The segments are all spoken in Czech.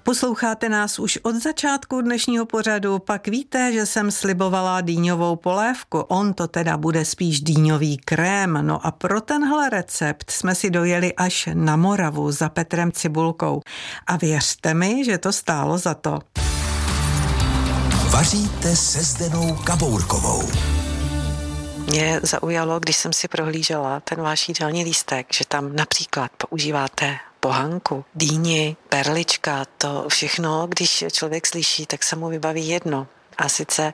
Posloucháte nás už od začátku dnešního pořadu, pak víte, že jsem slibovala dýňovou polévku. On to teda bude spíš dýňový krém. No a pro tenhle recept jsme si dojeli až na Moravu za Petrem Cibulkou. A věřte mi, že to stálo za to. Vaříte se Zdenou Kabourkovou. Mě zaujalo, když jsem si prohlížela ten váš jídelní lístek, že tam například používáte pohanku, dýni, perlička, to všechno, když člověk slyší, tak se mu vybaví jedno. A sice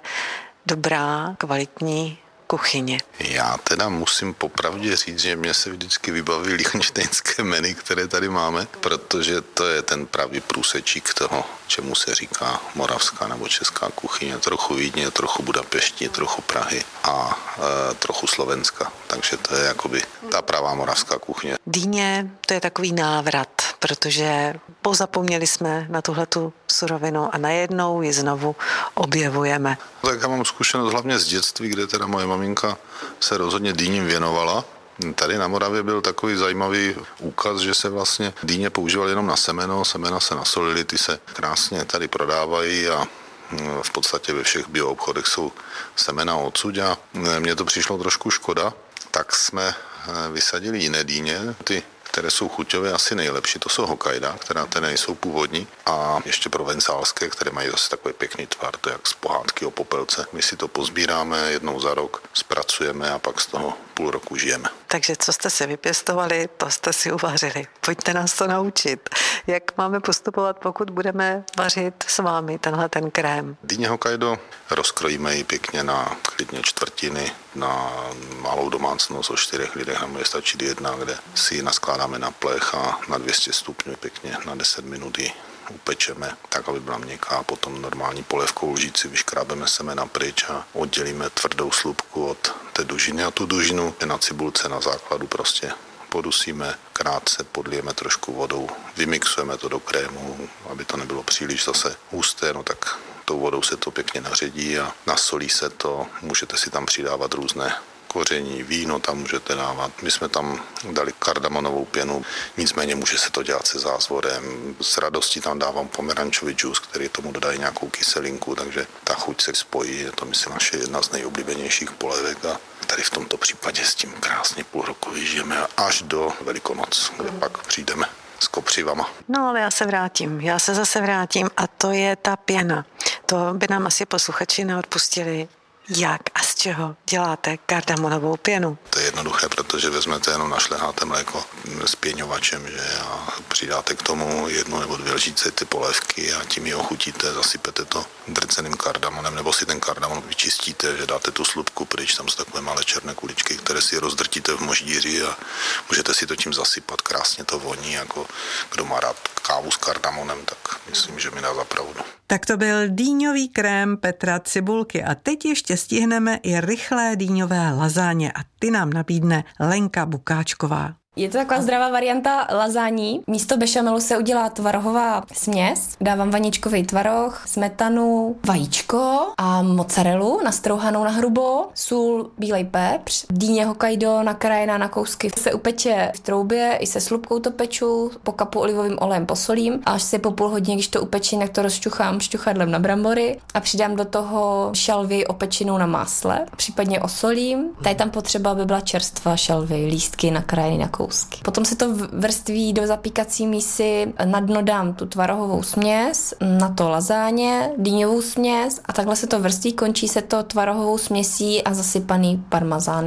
dobrá, kvalitní kuchyně. Já teda musím popravdě říct, že mě se vždycky vybaví lichtenštejnské menu, které tady máme, protože to je ten pravý průsečík toho, čemu se říká moravská nebo česká kuchyně. Trochu Vídně, trochu Budapešti, trochu Prahy a trochu Slovenska. Takže to je jakoby ta pravá moravská kuchyně. Dýně, to je takový návrat, protože pozapomněli jsme na tuhletu surovinu a najednou ji znovu objevujeme. Tak já mám zkušenost hlavně z dětství, kde teda moje maminka se rozhodně dýním věnovala. Tady na Moravě byl takový zajímavý úkaz, že se vlastně dýně používaly jenom na semeno, semena se nasolily, ty se krásně tady prodávají a v podstatě ve všech bioobchodech jsou semena odsud a mně to přišlo trošku škoda, tak jsme vysadili jiné dýně, ty které jsou chuťově asi nejlepší, to jsou Hokkaido, která tady nejsou původní, a ještě provencálské, které mají zase takový pěkný tvar, to jak z pohádky o popelce. My si to pozbíráme jednou za rok, zpracujeme a pak z toho půl roku žijeme. Takže co jste si vypěstovali, to jste si uvařili. Pojďte nás to naučit. Jak máme postupovat, pokud budeme vařit s vámi tenhle ten krém? Dýně Hokkaido rozkrojíme ji pěkně na klidně čtvrtiny, na malou domácnost o 4 lidech, nám bude stačit jedna, kde si ji naskládáme na plech a na 200 stupňů pěkně na 10 minut ji upečeme tak, aby byla měkká. Potom normální polévkou lžíci vyškrábeme semena pryč a oddělíme tvrdou slupku od té dužiny a tu dužinu na cibulce na základu prostě podusíme, krátce podlijeme trošku vodou, vymixujeme to do krému, aby to nebylo příliš zase husté, no tak tou vodou se to pěkně naředí a nasolí se to, můžete si tam přidávat různé koření, víno tam můžete dávat. My jsme tam dali kardamonovou pěnu, nicméně může se to dělat se zázvorem. S radostí tam dávám pomerančový džus, který tomu dodají nějakou kyselinku, takže ta chuť se spojí. Je to, myslím, naše jedna z nejoblíbenějších polévek a tady v tomto případě s tím krásně půl roku vyžijeme až do Velikonoc, kde pak přijdeme s kopřivama. No ale já se zase vrátím a to je ta pěna. To by nám asi posluchači neodpustili. Jak a z čeho děláte kardamonovou pěnu? To je jednoduché, protože vezmete jenom našleháte mléko s pěňovačem, že, a přidáte k tomu 1 nebo 2 lžíce ty polévky a tím ji ochutíte, zasypete to drceným kardamonem, nebo si ten kardamon vyčistíte, že dáte tu slupku pryč, tam jsou takové malé černé kuličky, které si rozdrtíte v moždíři a můžete si to tím zasypat, krásně to voní, jako kdo má rád kávu s kardamonem, tak myslím, že mi dá za pravdu. Tak to byl dýňový krém Petra Cibulky a teď ještě stihneme i rychlé dýňové lazáně a ty nám nabídne Lenka Bukáčková. Je to taková zdravá varianta lazání. Místo bešamelu se udělá tvarohová směs. Dávám vaničkový tvaroh, smetanu, vajíčko a mozzarellu nastrouhanou na hrubo, sůl, bílej pepř, dýně Hokkaido nakrájená na kousky se upeče v troubě, i se slupkou to peču, pokapu olivovým olejem, posolím a až si po půl hodině, když to upečím, tak to rozšťuchám šťuchadlem na brambory a přidám do toho šalvy opečenou na másle, případně osolím. Tady tam potřeba, aby byla čerstvá šalvy, lístky nakrájené na kousky. Potom se to vrství do zapíkací mísy, na dno dám tu tvarohovou směs, na to lazáně, dýňovou směs a takhle se to vrství, končí se to tvarohovou směsí a zasypaný parmazánem.